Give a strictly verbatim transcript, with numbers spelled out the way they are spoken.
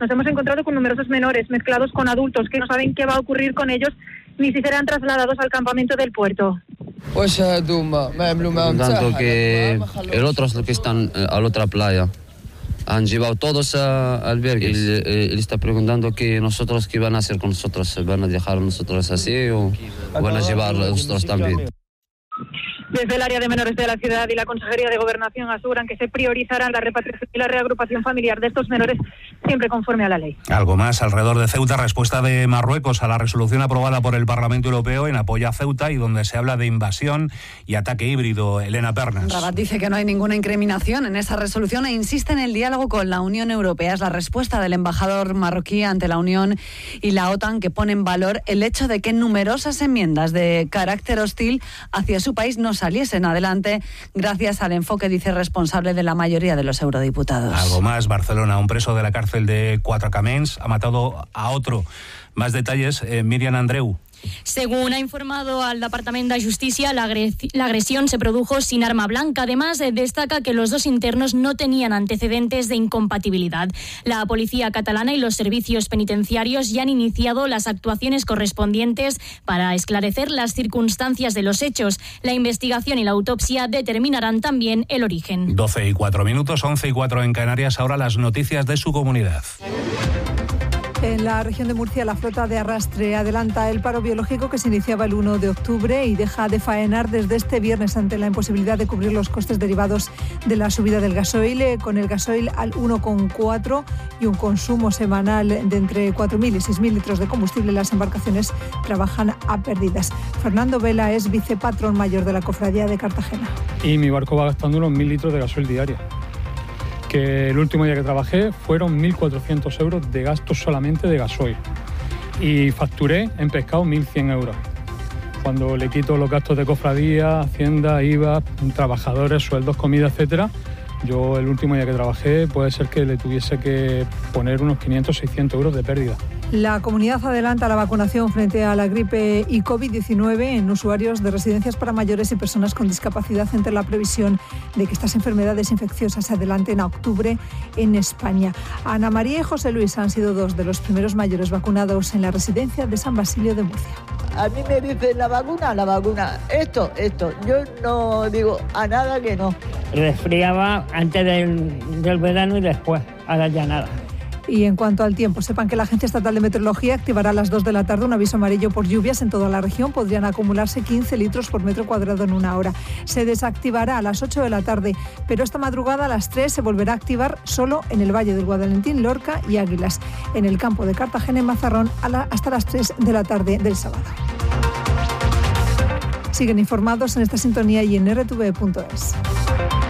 nos hemos encontrado con numerosos menores mezclados con adultos que no saben qué va a ocurrir con ellos ni si serán trasladados al campamento del puerto. Tanto que el otros que están a la otra playa han llevado todos a albergues. Él, él está preguntando que nosotros qué van a hacer con nosotros, van a dejar a nosotros así o van a llevar a nosotros también. Desde el área de menores de la ciudad y la Consejería de Gobernación aseguran que se priorizarán la repatriación y la reagrupación familiar de estos menores siempre conforme a la ley. Algo más alrededor de Ceuta, respuesta de Marruecos a la resolución aprobada por el Parlamento Europeo en apoyo a Ceuta y donde se habla de invasión y ataque híbrido. Elena Pernas. Rabat dice que no hay ninguna incriminación en esa resolución e insiste en el diálogo con la Unión Europea. Es la respuesta del embajador marroquí ante la Unión y la OTAN, que pone en valor el hecho de que numerosas enmiendas de carácter hostil hacia su país no saliesen adelante gracias al enfoque, dice, responsable de la mayoría de los eurodiputados. Algo más, Barcelona, un preso de la cárcel de Quatrecamins ha matado a otro. Más detalles, eh, Miriam Andreu. Según ha informado al Departament de Justícia, la, agres- la agresión se produjo sin arma blanca. Además, eh, destaca que los dos internos no tenían antecedentes de incompatibilidad. La policía catalana y los servicios penitenciarios ya han iniciado las actuaciones correspondientes para esclarecer las circunstancias de los hechos. La investigación y la autopsia determinarán también el origen. doce y cuatro minutos, once y cuatro en Canarias. Ahora las noticias de su comunidad. En la región de Murcia, la flota de arrastre adelanta el paro biológico que se iniciaba el uno de octubre y deja de faenar desde este viernes ante la imposibilidad de cubrir los costes derivados de la subida del gasoil, con el gasoil al uno coma cuatro y un consumo semanal de entre cuatro mil y seis mil litros de combustible. Las embarcaciones trabajan a pérdidas. Fernando Vela es vicepatrón mayor de la Cofradía de Cartagena. Y mi barco va gastando unos mil litros de gasoil diario. Que el último día que trabajé fueron mil cuatrocientos euros de gasto solamente de gasoil y facturé en pescado mil cien euros. Cuando le quito los gastos de cofradía, hacienda, I V A, trabajadores, sueldos, comida, etcétera, yo el último día que trabajé puede ser que le tuviese que poner unos quinientos, seiscientos euros de pérdida. La comunidad adelanta la vacunación frente a la gripe y covid diecinueve en usuarios de residencias para mayores y personas con discapacidad entre la previsión de que estas enfermedades infecciosas se adelanten a octubre en España. Ana María y José Luis han sido dos de los primeros mayores vacunados en la residencia de San Basilio de Murcia. A mí me dicen la vacuna, la vacuna, esto, esto. Yo no digo a nada que no. Resfriaba antes del, del verano y después, ahora ya nada. Y en cuanto al tiempo, sepan que la Agencia Estatal de Meteorología activará a las dos de la tarde un aviso amarillo por lluvias en toda la región. Podrían acumularse quince litros por metro cuadrado en una hora. Se desactivará a las ocho de la tarde, pero esta madrugada a las tres se volverá a activar solo en el Valle del Guadalentín, Lorca y Águilas. En el campo de Cartagena y Mazarrón a la, hasta las tres de la tarde del sábado. Siguen informados en esta sintonía y en erre te ve punto es.